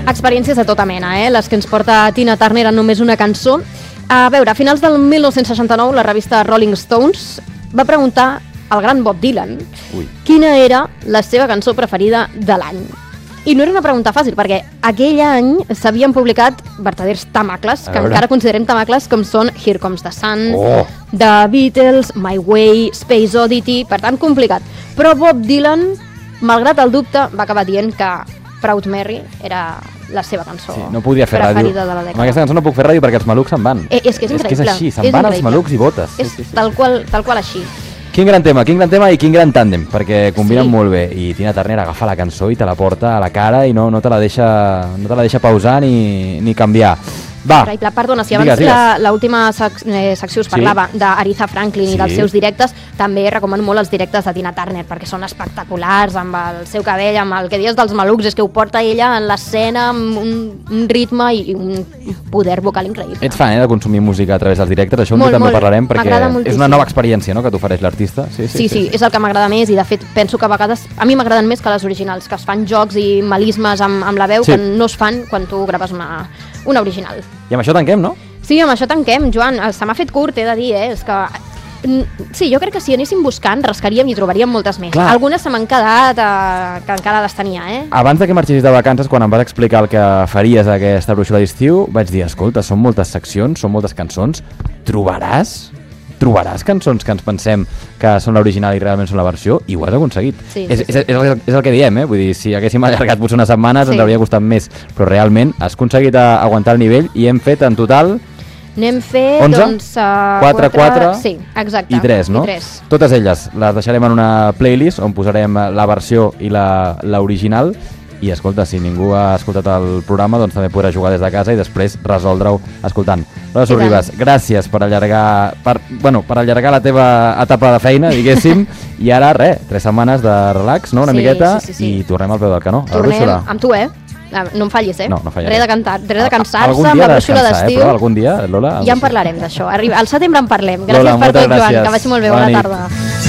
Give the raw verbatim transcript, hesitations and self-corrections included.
Experiències de tota mena, eh? Les que ens porta Tina Turner en només una cançó. A veure, a finals del mil nou-cents seixanta-nou, la revista Rolling Stones va preguntar al gran Bob Dylan Ui. quina era la seva cançó preferida de l'any. I no era una pregunta fàcil, perquè aquell any s'havien publicat vertaders tamacles, que encara considerem tamacles, com són Here Comes the Sun, Oh. The Beatles, My Way, Space Oddity, per tant complicat. Però Bob Dylan, malgrat el dubte, va acabar dient que Proud Mary era la seva cançó Sí, no podia fer ràdio. preferida de la Amb dècada. aquesta cançó no puc fer ràdio perquè els malucs se'n van. Eh, és que és és, que és increïble. així, se'n és van els increïble. malucs i botes. És Sí, sí, sí. tal qual, tal qual així. Quin gran tema, quin gran tema i quin gran tàndem, perquè combinen Sí. molt bé. I Tina Turner agafa la cançó i te la porta a la cara i no, no te la deixa, no te la deixa pausar ni, ni canviar. Va, Increïble. Perdona, si Digues, abans la- l'última sec eh, secció us Sí. parlava d'Aretha Franklin Sí. i dels seus directes, també recomano molt els directes de Tina Turner, perquè són espectaculars, amb el seu cabell, amb el que dius dels malucs, és que ho porta ella en l'escena amb un, un ritme i un poder vocal increïble. ets fan eh, de consumir música a través dels directes, això un Molt, dia també molt. parlarem, M'agrada perquè és moltíssim. una nova experiència, no?, que t'ofereix l'artista. Sí, Sí, sí, és el que m'agrada més i de fet penso que a vegades a mi m'agraden més que les originals, que es fan jocs i melismes amb, amb la veu Sí. que no es fan quan tu graves una, una original. I amb això tanquem, no? Sí, amb això tanquem, Joan. Se m'ha fet curt, he de dir, eh? És que... mm, Sí, jo crec que si anéssim buscant, rascaríem i trobaríem moltes més. Clar. Algunes se m'han quedat eh, que encara les tenia, eh? Abans de que marxessis de vacances, quan em vas explicar el que faries aquesta brúixola d'estiu, vaig dir, escolta, són moltes seccions, són moltes cançons, trobaràs trobaràs cançons que ens pensem que són l'original i realment són la versió, i ho has aconseguit. Sí, és, sí, és, és, el, és el que diem, eh? Vull dir, si haguéssim allargat potser unes setmanes Sí. ens hauria costat més, però realment has aconseguit a, aguantar el nivell i hem fet en total N'hem fet, onze? doncs... Uh, quatre, quatre Sí, exacte. i tres, no? I tres. Totes elles les deixarem en una playlist on posarem la versió i la l'original. I escolta, si ningú ha escoltat el programa, doncs també podrà jugar des de casa i després resoldre-ho escoltant. Lola Sorribas, gràcies per allargar per, bueno, per allargar la teva etapa de feina, diguéssim, i ara, res, tres setmanes de relax, no?, una Sí, miqueta, sí, sí, sí. i tornem al peu del canó, a la Tornem brúixola. amb tu, eh? Ah, No em fallis, eh? No, no fallaré. Res de, cantar, res de cansar-se Algun amb dia la de brúixola descansar, eh, d'estiu. però algun dia, Lola... Ja en parlarem d'això. Arriba- Al setembre en parlem. Gràcies Lola, per moltes tot, Joan. gràcies. Que vagi molt bé. Bona Bona nit. tarda.